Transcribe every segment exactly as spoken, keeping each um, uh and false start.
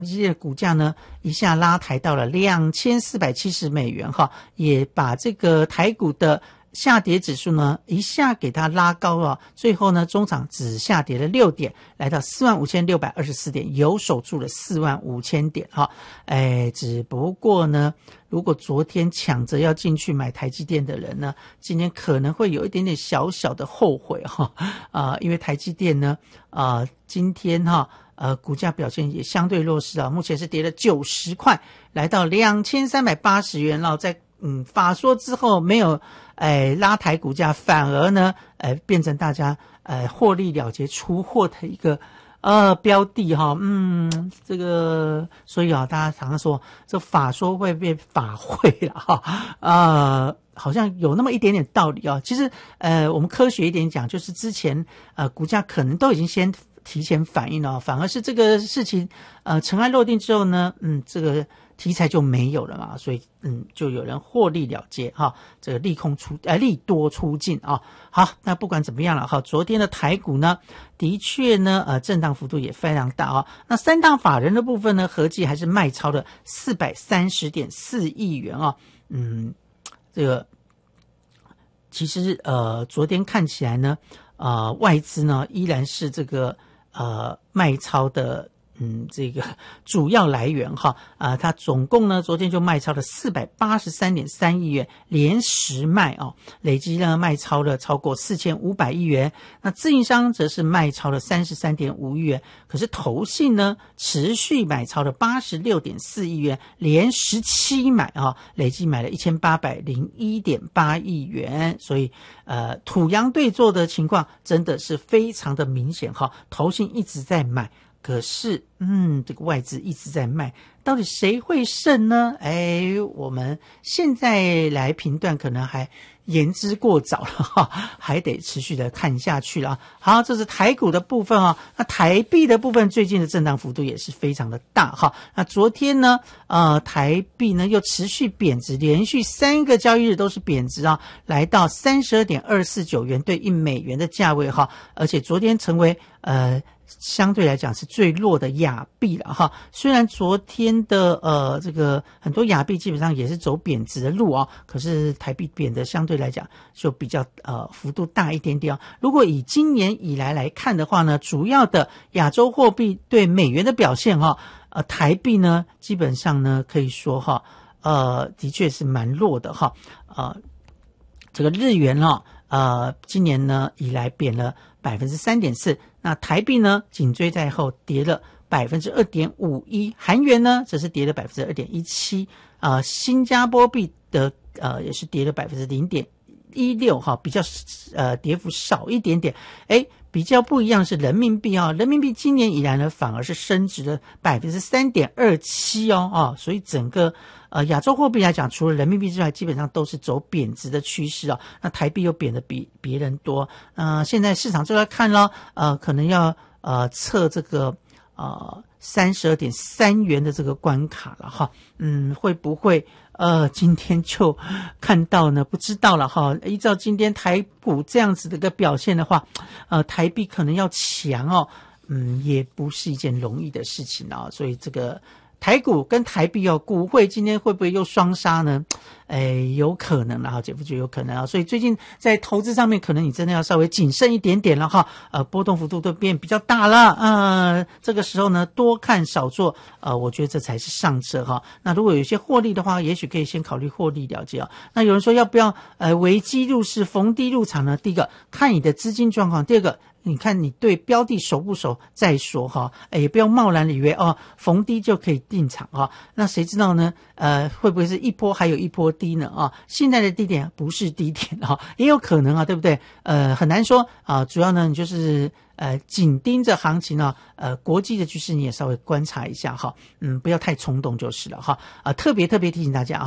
积电的股价呢一下拉抬到了两千四百七十美元哈，也把这个台股的下跌指数呢一下给它拉高了，最后呢中场只下跌了六点，来到四万五千六百二十四点，有守住了四万五千点哈。哎，只不过呢，如果昨天抢着要进去买台积电的人呢，今天可能会有一点点小小的后悔哈啊、呃，因为台积电呢啊、呃、今天哈呃股价表现也相对弱势啊，目前是跌了九十块，来到两千三百八十元了，在嗯法说之后没有哎拉抬股价，反而呢哎变成大家呃获利了结出货的一个呃标的哈。嗯这个所以啊大家常常说这法说会变法会了哈呃好像有那么一点点道理啊。其实呃我们科学一点讲，就是之前呃股价可能都已经先提前反应了，反而是这个事情呃尘埃落定之后呢，嗯这个题材就没有了嘛，所以嗯，就有人获利了结哈，这个利空出呃利多出尽啊。好，那不管怎么样了哈，昨天的台股呢，的确呢呃震荡幅度也非常大啊。那三大法人的部分呢，合计还是卖超了四百三十点四亿元啊。嗯，这个其实呃昨天看起来呢，呃外资呢依然是这个呃卖超的。嗯，这个主要来源哈啊、呃，它总共呢昨天就卖超了四百八十三点三亿元，连十卖哦，累计呢卖超了超过四千五百亿元。那自营商则是卖超了三十三点五亿元，可是投信呢持续买超了八十六点四亿元，连十七买啊、哦，累计买了一千八百零一点八亿元。所以呃，土洋对做的情况真的是非常的明显哈，投信一直在买。可是，嗯，这个外资一直在卖，到底谁会胜呢？哎，我们现在来评断可能还言之过早了哈，还得持续的看下去了。好，这是台股的部分啊。那台币的部分最近的震荡幅度也是非常的大哈。那昨天呢，呃，台币呢又持续贬值，连续三个交易日都是贬值啊，来到三十二点二四九元兑一美元的价位哈，而且昨天成为呃。相对来讲是最弱的亚币了哈，虽然昨天的呃这个很多亚币基本上也是走贬值的路啊，可是台币贬的相对来讲就比较呃幅度大一点点啊。如果以今年以来来看的话呢，主要的亚洲货币对美元的表现哈，呃台币呢基本上呢可以说哈呃的确是蛮弱的哈，呃这个日元哈呃今年呢以来贬了百分之三点四。那台币呢紧追在后，跌了百分之二点五一，韩元呢则是跌了百分之二点一七，呃，新加坡币的呃也是跌了百分之零点一六哈，比较呃跌幅少一点点。哎，比较不一样是人民币啊，人民币今年以来呢反而是升值了百分之三点二七哦啊，所以整个呃亚洲货币来讲，除了人民币之外，基本上都是走贬值的趋势啊。那台币又贬得比别人多，呃，现在市场就在看咯，呃，可能要呃测这个呃三十二点三元的这个关卡了哈，嗯，会不会呃今天就看到呢？不知道了哈。依照今天台股这样子的一个表现的话，呃，台币可能要强哦，嗯，也不是一件容易的事情啊。所以这个台股跟台币哦，股汇今天会不会又双杀呢？哎，有可能了哈，姐夫觉得有可能啊。所以最近在投资上面，可能你真的要稍微谨慎一点点了哈。呃，波动幅度都变比较大了，呃，这个时候呢，多看少做，呃，我觉得这才是上策哈。那如果有一些获利的话，也许可以先考虑获利了结啊。那有人说要不要呃危机入市，逢低入场呢？第一个看你的资金状况，第二个你看你对标的熟不熟再说哈，也不要贸然以为哦逢低就可以进场哈，那谁知道呢？呃，会不会是一波还有一波低呢？啊，现在的低点不是低点哈，也有可能啊，对不对？呃，很难说啊，主要呢你就是呃紧盯着行情啊，呃国际的趋势你也稍微观察一下哈，嗯，不要太冲动就是了哈，啊，特别特别提醒大家哈。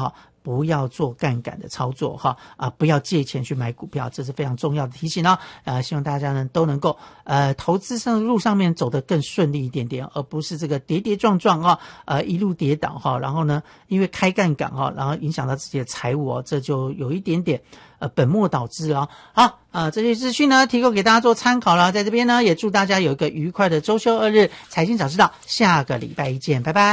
不要做杠杆的操作哈啊，不要借钱去买股票，这是非常重要的提醒哦。呃，希望大家呢都能够呃投资上路上面走得更顺利一点点，而不是这个跌跌撞撞哈，呃一路跌倒哈，然后呢因为开杠杆哈，然后影响到自己的财务哦，这就有一点点呃本末倒置了。好，呃这些资讯呢提供给大家做参考了，在这边呢也祝大家有一个愉快的周休二日，财经早知道，下个礼拜一见，拜拜。